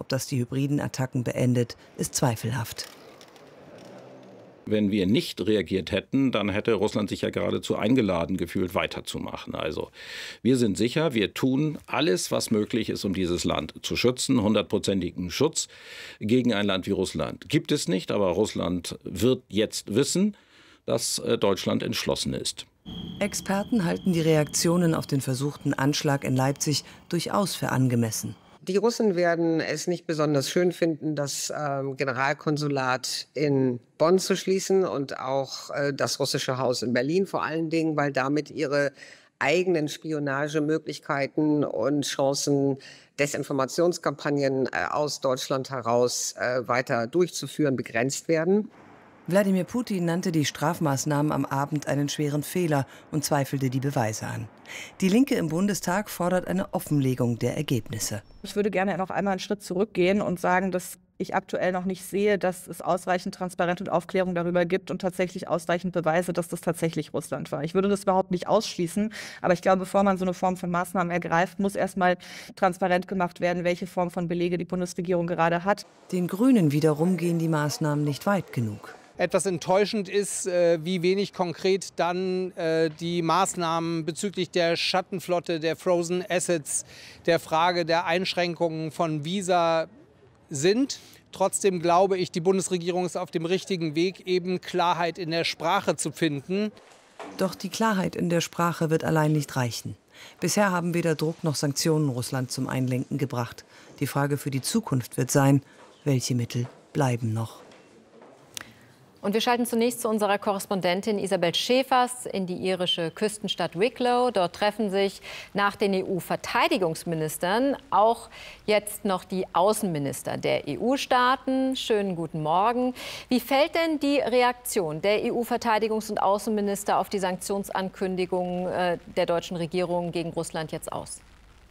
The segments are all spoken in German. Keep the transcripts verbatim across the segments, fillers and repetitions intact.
Ob das die hybriden Attacken beendet, ist zweifelhaft. Wenn wir nicht reagiert hätten, dann hätte Russland sich ja geradezu eingeladen gefühlt, weiterzumachen. Also wir sind sicher, wir tun alles, was möglich ist, um dieses Land zu schützen. Hundertprozentigen Schutz gegen ein Land wie Russland gibt es nicht. Aber Russland wird jetzt wissen, dass Deutschland entschlossen ist. Experten halten die Reaktionen auf den versuchten Anschlag in Leipzig durchaus für angemessen. Die Russen werden es nicht besonders schön finden, das ähm, Generalkonsulat in Bonn zu schließen und auch äh, das russische Haus in Berlin, vor allen Dingen, weil damit ihre eigenen Spionagemöglichkeiten und Chancen, Desinformationskampagnen äh, aus Deutschland heraus äh, weiter durchzuführen, begrenzt werden. Wladimir Putin nannte die Strafmaßnahmen am Abend einen schweren Fehler und zweifelte die Beweise an. Die Linke im Bundestag fordert eine Offenlegung der Ergebnisse. Ich würde gerne noch einmal einen Schritt zurückgehen und sagen, dass ich aktuell noch nicht sehe, dass es ausreichend Transparenz und Aufklärung darüber gibt und tatsächlich ausreichend Beweise, dass das tatsächlich Russland war. Ich würde das überhaupt nicht ausschließen, aber ich glaube, bevor man so eine Form von Maßnahmen ergreift, muss erstmal transparent gemacht werden, welche Form von Belege die Bundesregierung gerade hat. Den Grünen wiederum gehen die Maßnahmen nicht weit genug. Etwas enttäuschend ist, wie wenig konkret dann die Maßnahmen bezüglich der Schattenflotte, der Frozen Assets, der Frage der Einschränkungen von Visa sind. Trotzdem glaube ich, die Bundesregierung ist auf dem richtigen Weg, eben Klarheit in der Sprache zu finden. Doch die Klarheit in der Sprache wird allein nicht reichen. Bisher haben weder Druck noch Sanktionen Russland zum Einlenken gebracht. Die Frage für die Zukunft wird sein, welche Mittel bleiben noch? Und wir schalten zunächst zu unserer Korrespondentin Isabel Schäfers in die irische Küstenstadt Wicklow. Dort treffen sich nach den E U-Verteidigungsministern auch jetzt noch die Außenminister der E U-Staaten. Schönen guten Morgen. Wie fällt denn die Reaktion der E U-Verteidigungs- und Außenminister auf die Sanktionsankündigungen äh, der deutschen Regierung gegen Russland jetzt aus?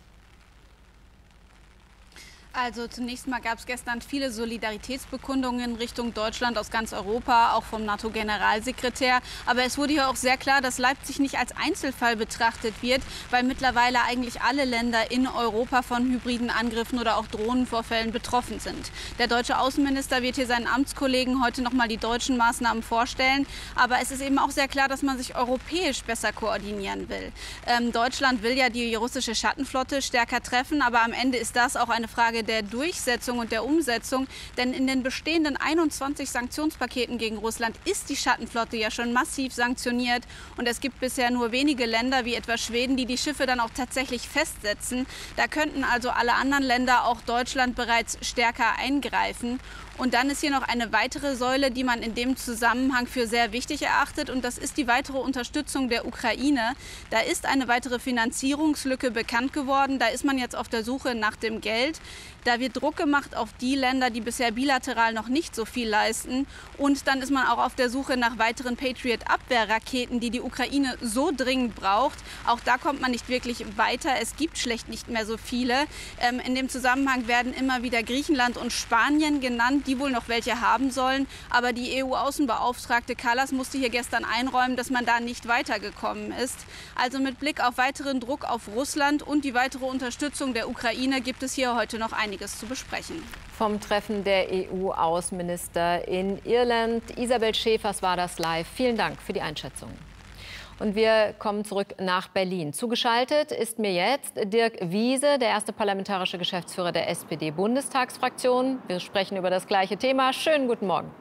Also zunächst mal gab es gestern viele Solidaritätsbekundungen Richtung Deutschland aus ganz Europa, auch vom NATO-Generalsekretär. Aber es wurde ja auch sehr klar, dass Leipzig nicht als Einzelfall betrachtet wird, weil mittlerweile eigentlich alle Länder in Europa von hybriden Angriffen oder auch Drohnenvorfällen betroffen sind. Der deutsche Außenminister wird hier seinen Amtskollegen heute noch mal die deutschen Maßnahmen vorstellen. Aber es ist eben auch sehr klar, dass man sich europäisch besser koordinieren will. Ähm, Deutschland will ja die russische Schattenflotte stärker treffen, aber am Ende ist das auch eine Frage der Durchsetzung und der Umsetzung. Denn in den bestehenden einundzwanzig Sanktionspaketen gegen Russland ist die Schattenflotte ja schon massiv sanktioniert. Und es gibt bisher nur wenige Länder, wie etwa Schweden, die die Schiffe dann auch tatsächlich festsetzen. Da könnten also alle anderen Länder, auch Deutschland, bereits stärker eingreifen. Und dann ist hier noch eine weitere Säule, die man in dem Zusammenhang für sehr wichtig erachtet. Und das ist die weitere Unterstützung der Ukraine. Da ist eine weitere Finanzierungslücke bekannt geworden. Da ist man jetzt auf der Suche nach dem Geld. Da wird Druck gemacht auf die Länder, die bisher bilateral noch nicht so viel leisten. Und dann ist man auch auf der Suche nach weiteren Patriot-Abwehrraketen, die die Ukraine so dringend braucht. Auch da kommt man nicht wirklich weiter. Es gibt schlecht nicht mehr so viele. Ähm, in dem Zusammenhang werden immer wieder Griechenland und Spanien genannt, die wohl noch welche haben sollen. Aber die E U-Außenbeauftragte Kallas musste hier gestern einräumen, dass man da nicht weitergekommen ist. Also mit Blick auf weiteren Druck auf Russland und die weitere Unterstützung der Ukraine gibt es hier heute noch einiges zu besprechen. Vom Treffen der E U-Außenminister in Irland. Isabel Schäfers war das live. Vielen Dank für die Einschätzung. Und wir kommen zurück nach Berlin. Zugeschaltet ist mir jetzt Dirk Wiese, der erste parlamentarische Geschäftsführer der S P D-Bundestagsfraktion. Wir sprechen über das gleiche Thema. Schönen guten Morgen.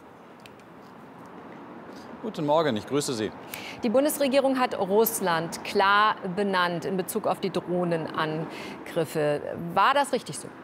Guten Morgen, ich grüße Sie. Die Bundesregierung hat Russland klar benannt in Bezug auf die Drohnenangriffe. War das richtig so?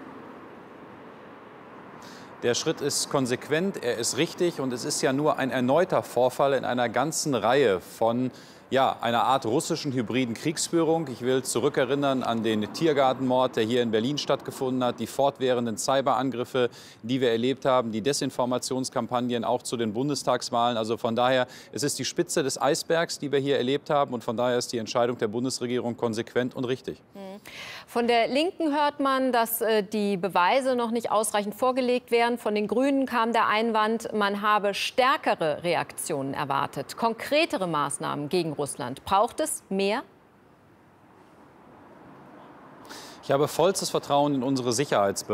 Der Schritt ist konsequent, er ist richtig und es ist ja nur ein erneuter Vorfall in einer ganzen Reihe von ja, einer Art russischen hybriden Kriegsführung. Ich will zurückerinnern an den Tiergartenmord, der hier in Berlin stattgefunden hat, die fortwährenden Cyberangriffe, die wir erlebt haben, die Desinformationskampagnen auch zu den Bundestagswahlen. Also von daher, es ist die Spitze des Eisbergs, die wir hier erlebt haben und von daher ist die Entscheidung der Bundesregierung konsequent und richtig. Von der Linken hört man, dass äh, die Beweise noch nicht ausreichend vorgelegt wären. Von den Grünen kam der Einwand, man habe stärkere Reaktionen erwartet, konkretere Maßnahmen gegen Russland. Braucht es mehr? Ich habe vollstes Vertrauen in unsere Sicherheitsbehörden.